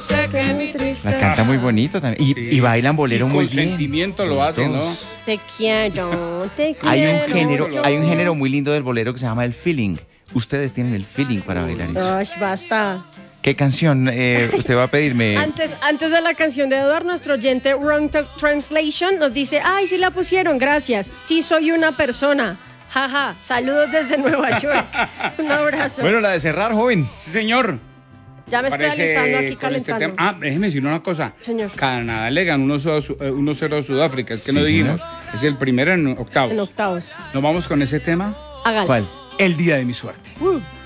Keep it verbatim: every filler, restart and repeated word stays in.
sé que es mi tristeza. La canta muy bonito también. Y, Sí. y bailan bolero Y muy con bien. sentimiento lo Los hace, ¿no? dos. Te quiero, te quiero. Hay un género, yo. hay un género muy lindo del bolero que se llama el feeling. Ustedes tienen el feeling para bailar eso. Ay, basta. ¿Qué canción eh, usted va a pedirme? Antes, antes de la canción de Eduardo, nuestro oyente Wrong Tra- Translation nos dice, ay, sí la pusieron, gracias. Sí soy una persona. Jaja, saludos desde Nueva York. Un abrazo. Bueno, la de cerrar, joven. Sí, señor. ya me estoy Parece alistando aquí con este calentando. tema- Ah, déjeme decir una cosa. Señor. Canadá le ganó uno cero a Sudáfrica. Es que Sí, no señor. dijimos. Es el primero en octavos. En octavos. ¿Nos vamos con ese tema? Hágalo. ¿Cuál? El día de mi suerte. Uh.